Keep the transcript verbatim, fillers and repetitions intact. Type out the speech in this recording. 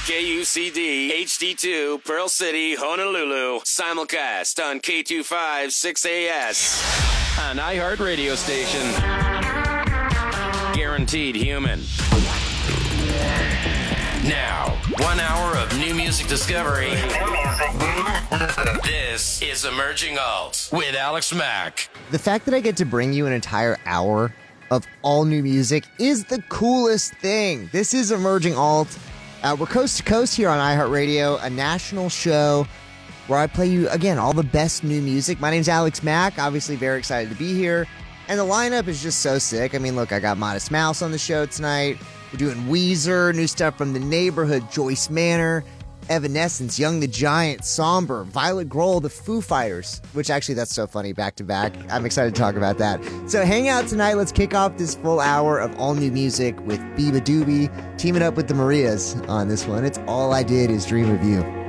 K U C D H D two, Pearl City, Honolulu. Simulcast on K two five six A S. An iHeart radio station. Guaranteed human. Now, one hour of new music discovery. This is Emerging Alt with Alex Mack. The fact that I get to bring you an entire hour of all new music is the coolest thing. This is Emerging Alt. Uh, we're coast to coast here on iHeartRadio, a national show where I play you, again, all the best new music. My name's Alex Mack. Obviously very excited to be here. And the lineup is just so sick. I mean, look, I got Modest Mouse on the show tonight. We're doing Weezer, new stuff from The Neighborhood, Joyce Manor, Evanescence, Young the Giant, Somber, Violet Grohl, The Foo Fighters, which actually that's so funny back to back. I'm excited to talk about that. So hang out tonight. Let's kick off this full hour of all new music with Biba Doobie teaming up with the Marias on this one. It's All I Did Is Dream of You.